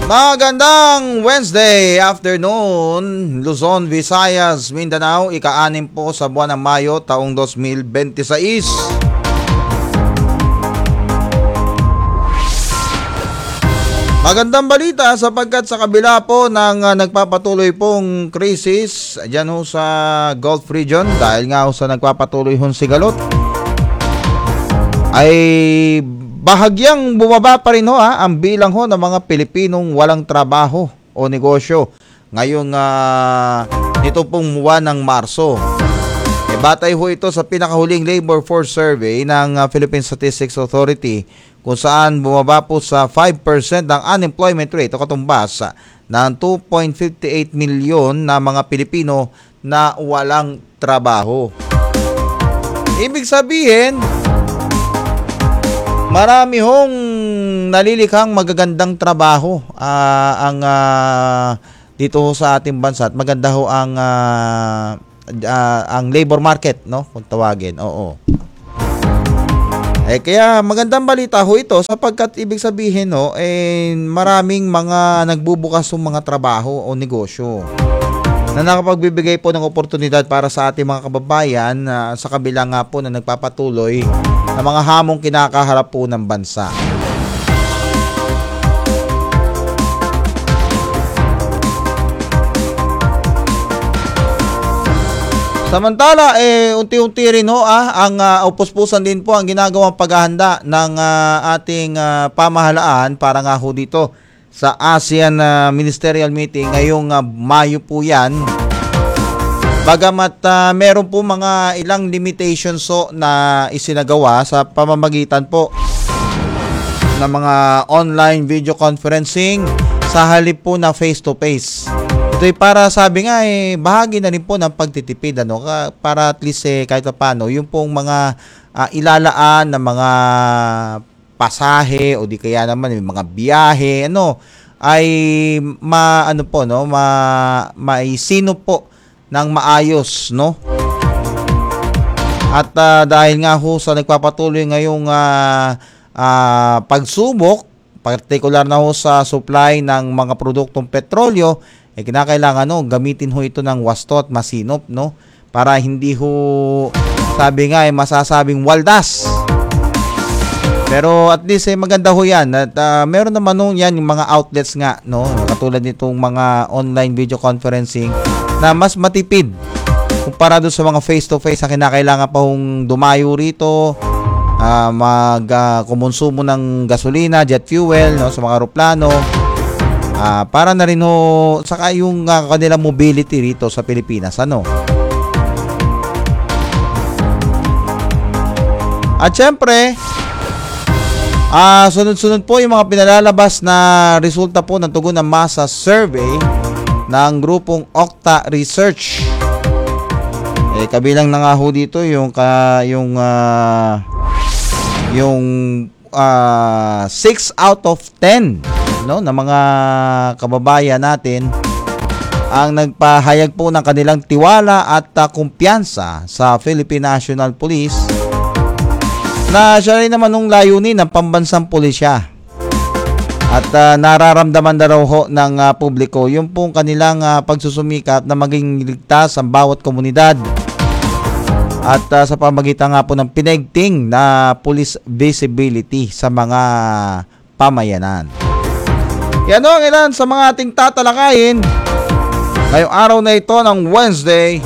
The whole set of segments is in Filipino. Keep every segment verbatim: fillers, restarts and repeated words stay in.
Magandang Wednesday afternoon, Luzon, Visayas, Mindanao, ika-anim po sa buwan ng Mayo, taong two thousand twenty-six. Magandang balita sapagkat sa kabila po ng uh, nagpapatuloy pong krisis dyan ho sa Gulf region, dahil nga ho sa nagpapatuloy hong sigalot, ay bahagyang bumaba pa rin ho ha, ang bilang ho ng mga Pilipinong walang trabaho o negosyo ngayong uh, nito pong buwan ng Marso. E batay ho ito sa pinakahuling labor force survey ng uh, Philippine Statistics Authority, kung saan bumaba po sa five percent ang unemployment rate o katumbas ng two point five eight milyon na mga Pilipino na walang trabaho. Ibig sabihin, marami hong nalilikhang magagandang trabaho uh, ang uh, dito ho sa ating bansa, at maganda ho ang uh, uh, ang labor market, no, kung tawagin. Oo. Eh kaya magandang balita ho ito sapagkat ibig sabihin no, eh maraming mga nagbubukas ng mga trabaho o negosyo na nakapagbibigay po ng oportunidad para sa ating mga kababayan uh, sa kabila nga po na nagpapatuloy na mga hamong kinakaharap po ng bansa. Samantala, eh, unti-unti rin ho, ah, ang uh, upos-pusan din po ang ginagawang paghahanda ng uh, ating uh, pamahalaan para nga ho dito sa ASEAN uh, Ministerial Meeting ngayong uh, Mayo po yan. Bagamat uh, meron po mga ilang limitations so na isinagawa sa pamamagitan po ng mga online video conferencing sa halip po na face-to-face. Ito'y para, sabi nga, eh, bahagi na rin po ng pagtitipid, ano, para at least eh, kahit paano, yung pong mga uh, ilalaan na mga pasahe o di kaya naman yung mga biyahe, ano, ay ma, ano po, no, ma, maisino po ng maayos, no? At uh, dahil nga ho sa nagpapatuloy ngayong uh, uh, pagsubok, partikular na ho sa supply ng mga produktong petrolyo, eh kinakailangan no, gamitin ho ito ng wasto at masinop, no, para hindi ho, sabi nga, eh, masasabing waldas. Pero at least eh, maganda ho yan. At uh, meron naman ho yan yung mga outlets nga, no, katulad nitong mga online video conferencing na mas matipid kumpara doon sa mga face-to-face na kinakailangan pa hong dumayo rito, uh, mag uh, kumonsumo ng gasolina, jet fuel, no, sa mga aeroplano. Uh, para na rin ho, saka yung uh, kanilang mobility rito sa Pilipinas, ano. At syempre, uh, sunod-sunod po yung mga pinalalabas na resulta po ng tugon ng masa survey ng grupong Okta Research. Eh, kabilang na nga ho dito yung, ka, yung, uh, yung uh, six out of ten, no, na mga kababayan natin ang nagpahayag po ng kanilang tiwala at uh, kumpiyansa sa Philippine National Police, na siya rin naman ng layunin ng pambansang pulisya. At uh, nararamdaman na raw ho ng uh, publiko yung pong kanilang uh, pagsusumikap na maging ligtas ang bawat komunidad. At uh, sa pamagitan nga po ng pinegting na police visibility sa mga pamayanan. Yan o ang ilan sa mga ating tatalakayin ngayong araw na ito ng Wednesday.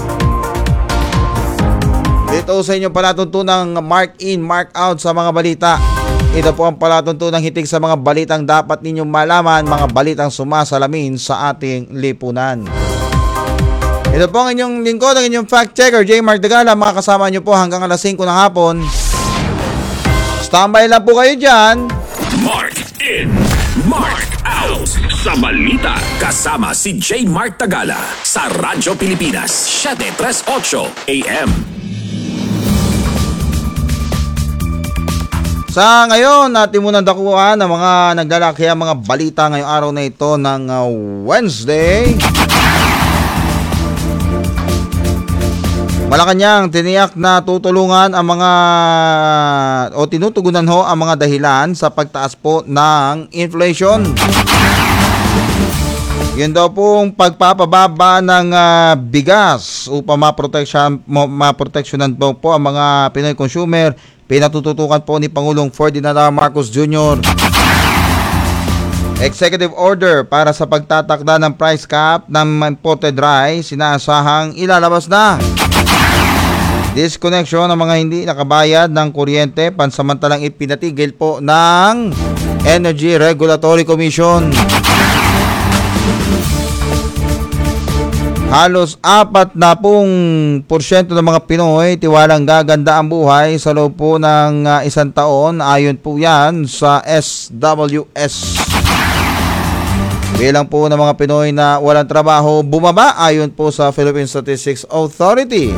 Dito sa inyong palatuntunang mark in, mark out sa mga balita. Ito po ang palatuntunang hitik sa mga balitang dapat ninyong malaman, mga balitang sumasalamin sa ating lipunan. Ito po ang inyong lingkod, ang inyong fact checker, J. Mark Dagala. Mga kasama nyo po hanggang alas singko ng hapon. Standby lang po kayo dyan. Mark in, mark out sa balita. Kasama si J. Mark Tagala sa Radyo Pilipinas, seven thirty-eight A M. Sa ngayon, natin munang dakuhan ng mga naglalaki ang mga balita ngayong araw na ito ng uh, Wednesday. Malacanang tiniyak na tutulungan ang mga o tinutugunan ho ang mga dahilan sa pagtaas po ng inflation. Yun daw pong pagpapababa ng ah, bigas upang maproteksyon, ma- maproteksyonan po, po ang mga Pinoy consumer. Pinatututukan po ni Pangulong Ferdinand R. Marcos Junior Executive Order para sa pagtatakda ng price cap ng imported rice, sinasahang ilalabas na. Disconnection ng mga hindi nakabayad ng kuryente, pansamantalang ipinatigil po ng Energy Regulatory Commission. Halos apat na pong porsyento ng mga Pinoy tiwalang gaganda ang buhay sa loob po ng uh, isang taon. Ayon po yan sa S W S. Bilang po ng mga Pinoy na walang trabaho bumaba ayon po sa Philippine Statistics Authority.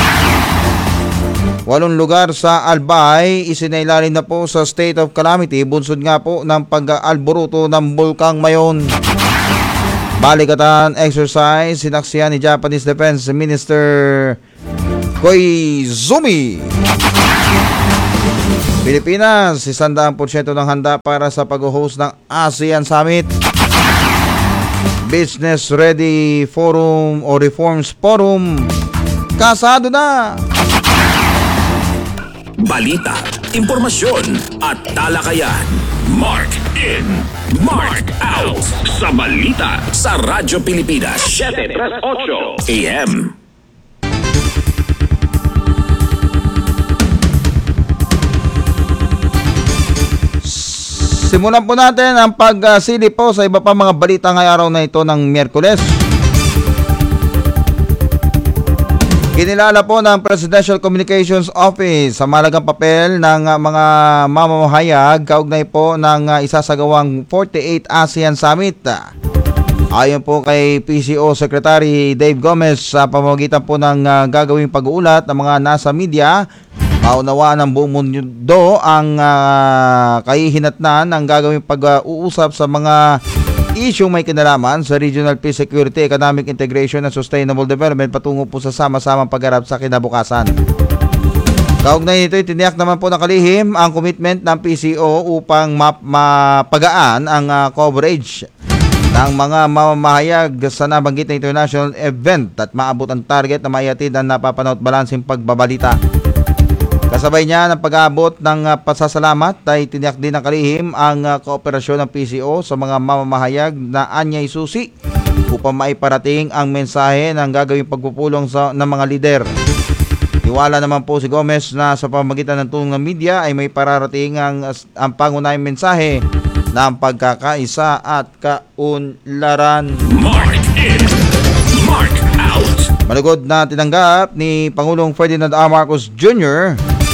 Walong lugar sa Albay isinailalim na po sa state of calamity, bunsod nga po ng pag-alboruto ng Bulkang Mayon. Balikatan exercise sinaksihan ni Japanese Defense Minister Koizumi. Pilipinas, isandaan porsyento ng handa para sa pag-host ng ASEAN Summit. Business Ready Forum o Reforms Forum kasado na. Balita, impormasyon at talakayan. Mark in, Mark out sa balita sa Radyo Pilipinas seven thirty-eight A M. Simulan po natin ang pagsilip po sa iba pa mga balita ngayong araw na ito ng Miyerkules. Kinilala po ng Presidential Communications Office sa malagang papel ng uh, mga mamamahayag kaugnay po ng uh, isasagawang forty-eighth ASEAN Summit. Ayon po kay P C O Secretary Dave Gomez, sa pamamagitan po ng uh, gagawing pag-uulat ng mga nasa media, maunawaan ng buong mundo ang uh, kahihinatnan ng gagawing pag-uusap sa mga issue may kinalaman sa regional peace, security, economic integration at sustainable development patungo po sa sama-samang pagharap sa kinabukasan. Kaugnay nito, tiniyak naman po ng kalihim ang commitment ng P C O upang map- mapagaan ang uh, coverage ng mga mamamahayag sa nabanggit na international event at maabot ang target na maihatid ang napapanood balansing pagbabalita. Kasabay niya ng pag-aabot ng uh, pasasalamat ay tiniyak din ng kalihim ang uh, kooperasyon ng P C O sa mga mamamahayag na anyay susi upang maiparating ang mensahe ng gagawing pagpupulong sa, ng mga lider. Tiwala naman po si Gomez na sa pamamagitan ng tulong ng media ay may pararating ang, ang pangunahing mensahe ng pagkakaisa at kaunlaran. Mark in, Mark out. Malugod na tinanggap ni Pangulong Ferdinand R. Marcos Junior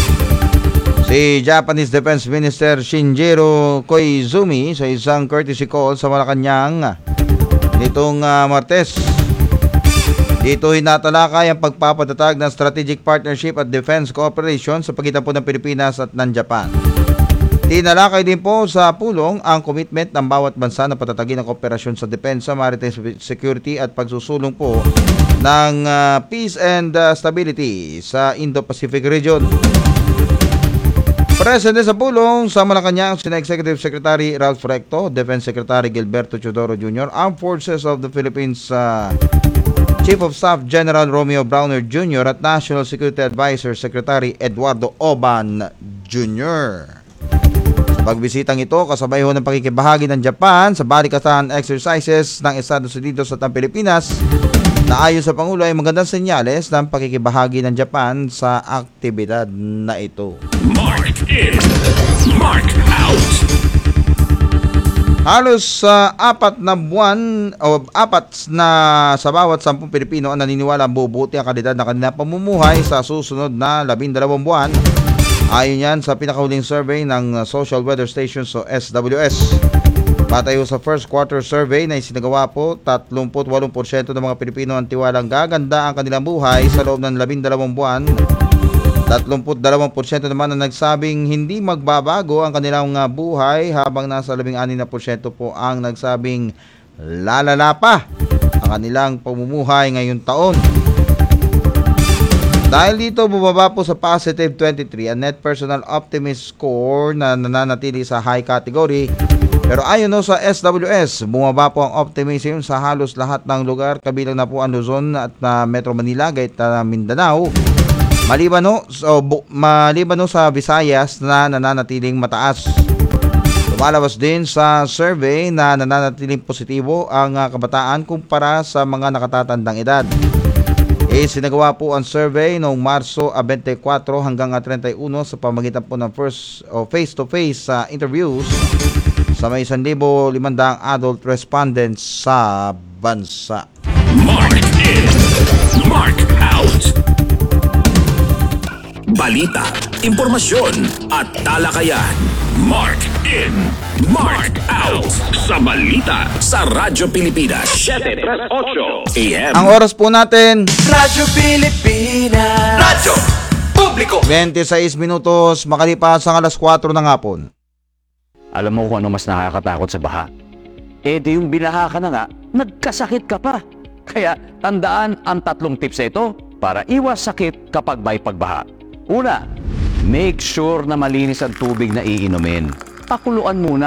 si Japanese Defense Minister Shinjiro Koizumi sa isang courtesy call sa Malacanang nitong uh, Martes. Dito hinatalakay ang pagpapatatag ng strategic partnership at defense cooperation sa pagitan po ng Pilipinas at ng Japan. Tinalakay din po sa pulong ang commitment ng bawat bansa na patatagin ang kooperasyon sa depensa, maritime security at pagsusulong po ng uh, peace and uh, stability sa Indo-Pacific region. Presente sa pulong sa Malacanang sina Executive Secretary Ralph Recto, Defense Secretary Gilberto Chodoro Junior, Armed Forces of the Philippines uh, Chief of Staff General Romeo Browner Junior at National Security Advisor Secretary Eduardo Oban Junior Sa pagbisitang ito, kasabay ho ng pakikibahagi ng Japan sa balikatan exercises ng Estados Unidos at ang Pilipinas, na ayon sa Pangulo ay magandang senyales ng pakikibahagi ng Japan sa aktibidad na ito. Mark in, Mark out. Halos sa uh, apat na buwan o apat na sa bawat sampung Pilipino ang naniniwala ang bubuti ang kalidad ng kanilang pamumuhay sa susunod na labindalawang buwan. Ayon yan sa pinakahuling survey ng Social Weather Station o S W S. Batay sa first quarter survey na isinagawa po, thirty-eight percent ng mga Pilipino ang tiwalang gaganda ang kanilang buhay sa loob ng labindalawang buwan. thirty-two percent naman ang nagsabing hindi magbabago ang kanilang buhay, habang nasa labing-anim percent po ang nagsabing lalala pa ang kanilang pamumuhay ngayong taon. Dahil dito, bumaba po sa positive twenty-three ang net personal optimist score na nananatili sa high category Pero ayon no sa S W S, bumaba po ang optimism sa halos lahat ng lugar, kabilang na po ang Luzon at uh, Metro Manila, gayet na Mindanao. Maliban no, so, bu- maliban no sa Visayas na nananatiling mataas. Lumalabas din sa survey na nananatiling positibo ang uh, kabataan kumpara sa mga nakatatandang edad. E, sinagawa po ang survey noong Marso twenty-four hanggang uh, thirty-one sa pamagitan po ng first o uh, face-to-face uh, interviews sa may one thousand five hundred adult respondents sa bansa. Mark in, Mark out. Balita, impormasyon at talakayan. Mark in, Mark out. Sa balita sa Radyo Pilipinas seven thirty-eight A M. Ang oras po natin, Radyo Pilipinas. Radyo Publiko. twenty-six minutos makalipas ang alas four ng hapon. Alam mo kung ano mas nakakatakot sa baha? Eh di yung binaha ka na nga, nagkasakit ka pa. Kaya tandaan ang tatlong tips na ito para iwas sakit kapag may pagbaha. Una, make sure na malinis ang tubig na iinumin. Pakuluan muna